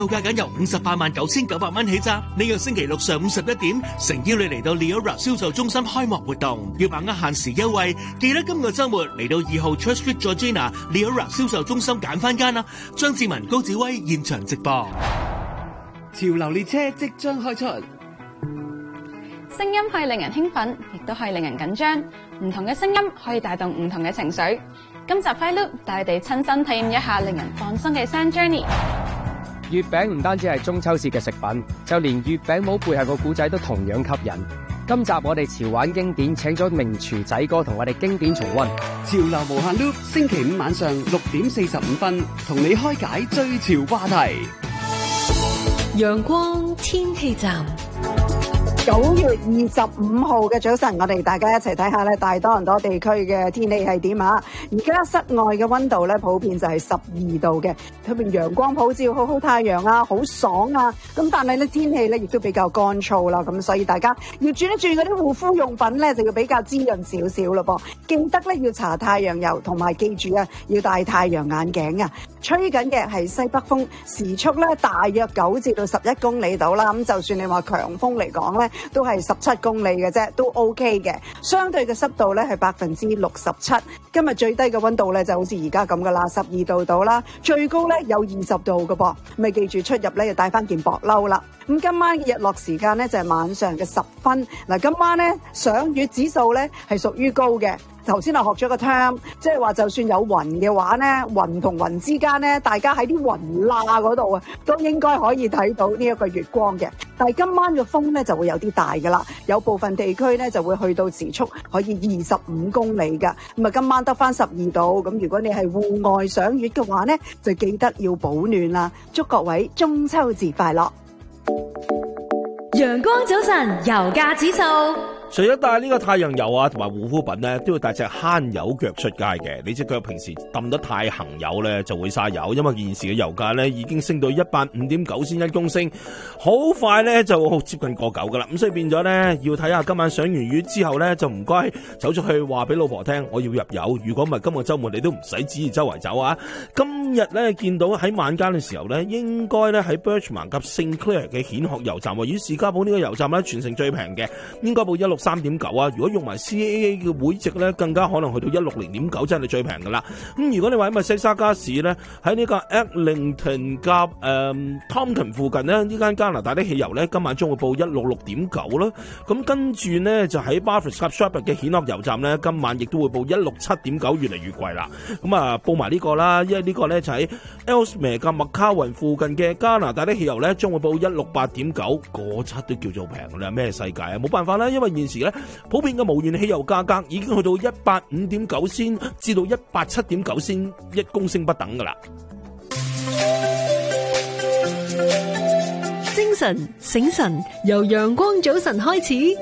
到價緊由589900蚊起咋。呢個星期六上午11點，誠邀你嚟到 Leora 銷售中心開幕活動，要把握限時優惠。記得今個週末嚟到2號 Church Street Georgina Leora 銷售中心揀翻間啦。張志文、高子威現場直播。 潮流列車即將開出， 聲音可以令人興奮，亦都可以令人緊張。唔同嘅聲音可以帶動唔同嘅情緒。今集 Fly Loop 帶你哋親身體驗一下令人放鬆嘅 Sound Journey。 月餅唔單止係中秋節嘅食品，就連月餅帽背後個故仔都同樣吸引。今集我哋潮玩經典，請咗名廚仔哥同我哋經典重溫。 潮流無限 Loop， 星期五晚上6點45分，同你開解最潮話題。 陽光天氣站。 9月25號嘅早晨，我哋大家一齊睇下咧，大多倫多地區嘅天氣係點啊？而家室外嘅溫度咧，普遍就係12度嘅，特別陽光普照，好好太陽啊，好爽啊！咁但係咧天氣咧亦都比較乾燥啦，咁所以大家要轉一轉嗰啲護膚用品咧，就要比較滋潤少少咯噃。記得咧要搽太陽油，同埋記住啊，要戴太陽眼鏡啊！吹緊嘅係西北風，時速咧大約9至到11公里度啦。咁就算你話強風嚟講咧，都係17公里嘅啫，都 OK 嘅。相對嘅濕度咧係67%。今日最低嘅溫度咧就好似而家咁噶啦，12度到啦。最高咧有20度嘅噃，咪記住出入咧要帶翻件薄褸啦。咁今晚嘅日落時間咧就係晚上嘅10分。嗱，今晚咧賞月指數咧係屬於高嘅。頭先我學咗個 term， 即係話就算有雲嘅話咧，雲同雲之間咧，大家喺啲雲罅嗰度啊，都應該可以睇到呢一個月光嘅。但係今晚嘅風咧就會有啲大噶啦，有部分地區咧就會去到時速可以25公里噶。咁啊，今晚得翻12度，咁如果你係戶外賞月嘅話咧，就記得要保暖啦。祝各位中秋節快樂！ 陽光早晨，油價指數。 除咗帶呢個太陽油啊同埋護膚品咧，都要帶隻慳油腳出街嘅。你隻腳平時抌得太行油咧，就會嘥油。因為現時嘅油價咧已經升到185.9仙一公升，好快咧就接近過9噶啦。咁所以變咗咧，要睇下今晚賞完月之後咧，就唔該走出去話俾老婆聽，我要入油。如果唔係今個週末你都唔使指意周圍走啊。今日咧見到喺晚間嘅時候咧，應該咧喺 Birchmount 及 Sinclair 嘅蜆殼油站，位於士嘉堡呢個油站咧，全城最平嘅，應該報163.9啊！如果用埋 CAA 嘅會籍咧，更加可能去到160.9，真係最平噶啦。咁如果你話喺密西沙加市咧，喺呢個 Eglinton 加Tompkins 附近咧，呢間加拿大的汽油咧，今晚將會報166.9啦。咁跟住呢，就喺 Bathurst 及 Sherbrooke 嘅蜆殼油站咧，今晚亦都會報167.9，越嚟越貴啦。咁啊，報埋呢個啦，因為呢個咧就喺 Ellesmere 及麥卡雲附近嘅加拿大的汽油咧，將會報168.9，嗰七都叫做平啦，咩世界啊？冇辦法啦，因為現時咧普遍嘅無鉛汽油價格已經去到185.9仙至到187.9仙一公升不等噶啦。 精神醒神，由陽光早晨開始。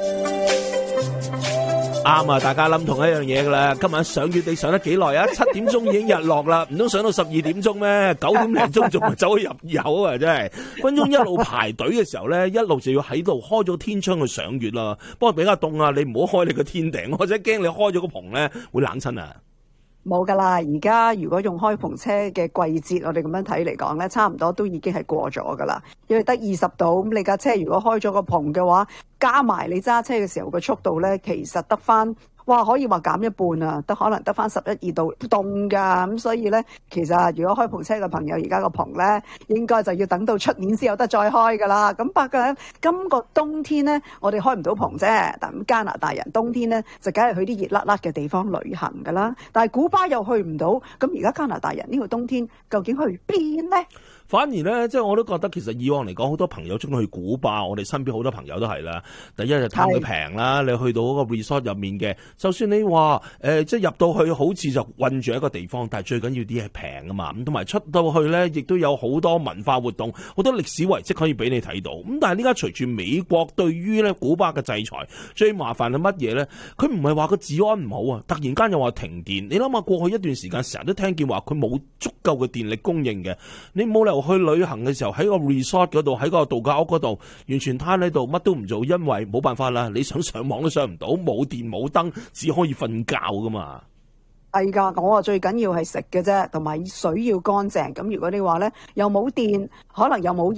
啱啊！大家諗同一樣嘢噶啦。今晚賞月你上得幾耐啊？7點鐘已經日落啦，唔通上到12點鐘咩？9點零鐘仲走去入油啊！真係分鐘一路排隊嘅時候咧，一路就要喺度開咗天窗去賞月啦。不過比較凍啊，你唔好開你個天頂，或者驚你開咗個棚咧會冷親啊。 冇噶啦，而家如果用開篷車嘅季節，我哋咁樣睇嚟講咧，差唔多都已經係過咗噶啦，因為得20度，咁你架車如果開咗個棚嘅話，加埋你揸車嘅時候個速度咧，其實得翻，哇，可以話減一半啊，可能得翻11、12度，凍噶。咁所以咧，其實如果開篷車嘅朋友，而家個棚咧，應該就要等到出年先有得再開噶啦。咁不過今個冬天咧，我哋開唔到棚啫，但加拿大人冬天咧就梗係去啲熱辣辣嘅地方旅行噶啦。但係古巴又去唔到，咁而家加拿大人呢個冬天究竟去邊呢？ 反而咧，即係我都覺得其實以往嚟講，好多朋友中意去古巴，我哋身邊好多朋友都係啦。第一就貪佢平啦，你去到嗰個 resort 入面嘅，就算你話即係入到去好似就困住一個地方，但係最緊要啲係平啊嘛。咁同埋出到去咧，亦都有好多文化活動，好多歷史遺跡可以俾你睇到。咁但係呢家隨住美國對於咧古巴嘅制裁，最麻煩係乜嘢咧？佢唔係話個治安唔好啊，突然間又話停電。你諗下過去一段時間成日都聽見話佢冇足夠嘅電力供應嘅，你冇理由去旅行嘅時候喺個 resort 嗰度，喺個度假屋嗰度完全攤喺度乜都唔做，因為冇辦法啦，你想上網都上唔到，冇電冇燈，只可以瞓覺噶嘛。 係㗎，我最緊要係食嘅啫，同埋水要乾淨。咁如果你話咧又冇電，可能又冇